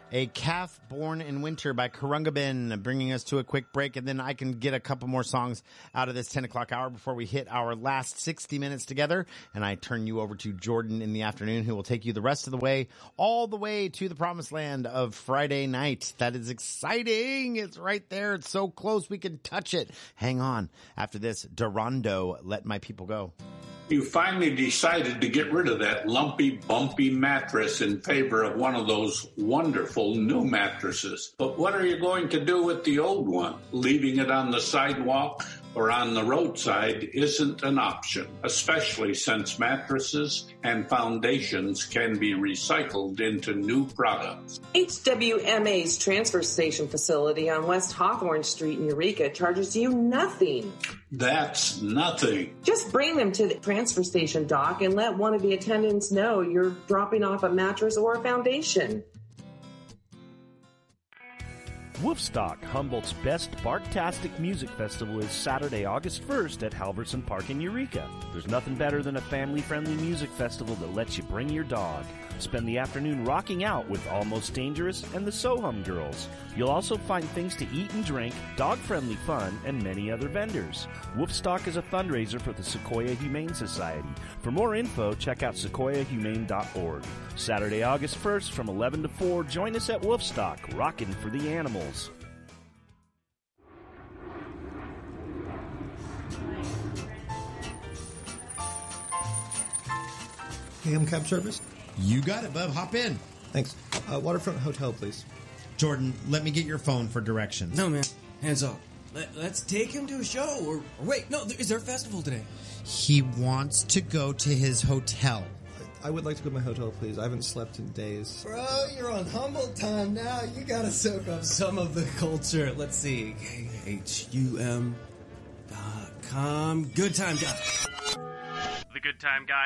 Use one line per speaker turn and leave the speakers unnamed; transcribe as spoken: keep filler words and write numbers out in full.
A Calf Born in Winter by Karungabin, bringing us to a quick break, and then I can get a couple more songs out of this ten o'clock hour before we hit our last sixty minutes together, and I turn you over to Jordan in the afternoon, who will take you the rest of the way, all the way to the promised land of Friday night. That is exciting! It's right there. It's so close we can touch it. Hang on. After this, Durando, Let My People Go.
You finally decided to get rid of that lumpy, bumpy mattress in favor of one of those wonderful new mattresses. But what are you going to do with the old one? Leaving it on the sidewalk or on the roadside isn't an option, especially since mattresses and foundations can be recycled into new products.
H W M A's transfer station facility on West Hawthorne Street in Eureka charges you nothing.
That's nothing.
Just bring them to the transfer station dock and let one of the attendants know you're dropping off a mattress or a foundation.
Woofstock, Humboldt's best Barktastic music festival, is Saturday, August first at Halverson Park in Eureka. There's nothing better than a family-friendly music festival that lets you bring your dog. Spend the afternoon rocking out with Almost Dangerous and the Sohum Girls. You'll also find things to eat and drink, dog-friendly fun, and many other vendors. Woofstock is a fundraiser for the Sequoia Humane Society. For more info, check out sequoia humane dot org. Saturday, August first from eleven to four, join us at Woofstock, rockin' for the animals.
A M cab service?
You got it, bub. Hop in.
Thanks. Uh, Waterfront Hotel, please.
Jordan, let me get your phone for directions.
No, man. Hands off. Let, let's take him to a show. Or, or wait, no, is there a festival today?
He wants to go to his hotel.
I would like to go to my hotel, please. I haven't slept in days.
Bro, you're on Humboldt time now. You gotta soak up some of the culture. Let's see. H U M dot com. Good time guy.
The Good Time Guy